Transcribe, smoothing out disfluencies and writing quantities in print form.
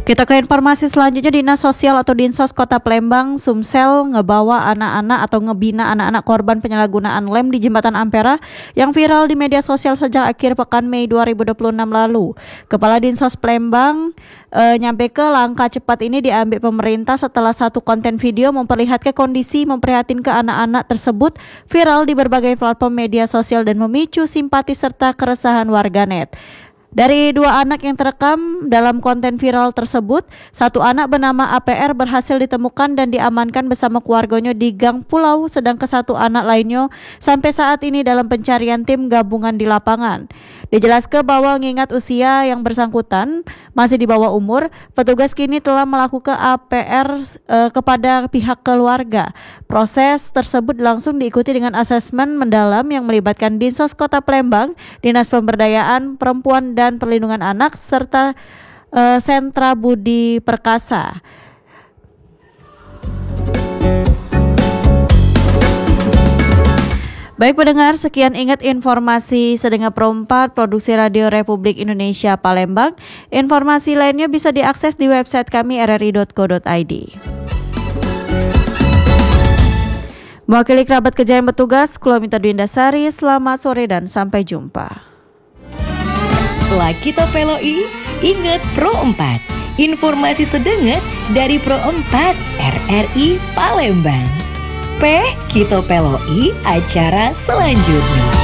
Kita ke informasi selanjutnya. Dinas Sosial atau Dinsos Kota Palembang Sumsel ngebawa anak-anak atau ngebina anak-anak korban penyalahgunaan lem di Jembatan Ampera yang viral di media sosial sejak akhir pekan Mei 2026 lalu. Kepala Dinsos Palembang nyampe ke langkah cepat ini diambil pemerintah setelah satu konten video memperlihatkan kondisi memprihatinkan anak-anak tersebut viral di berbagai platform media sosial dan memicu simpati serta keresahan warganet. Dari dua anak yang terekam dalam konten viral tersebut, satu anak bernama APR berhasil ditemukan dan diamankan bersama keluarganya di Gang Pulau, sedangkan satu anak lainnya sampai saat ini dalam pencarian tim gabungan di lapangan. Dijelaskan bahwa mengingat usia yang bersangkutan masih di bawah umur, petugas kini telah melakukan APR kepada pihak keluarga. Proses tersebut langsung diikuti dengan asesmen mendalam yang melibatkan Dinsos Kota Palembang, Dinas Pemberdayaan Perempuan dan Perlindungan Anak serta Sentra Budi Perkasa. Baik pendengar, sekian ingat informasi Sedengar Perempat Produksi Radio Republik Indonesia Palembang. Informasi lainnya bisa diakses di website kami rri.co.id. Mewakili kerabat kerja yang bertugas, Kulomita Dwindasari, selamat sore dan sampai jumpa. Setelah kita peloi, ingat Pro 4. Informasi sedengar dari Pro 4 RRI Palembang. Kita peloi acara selanjutnya.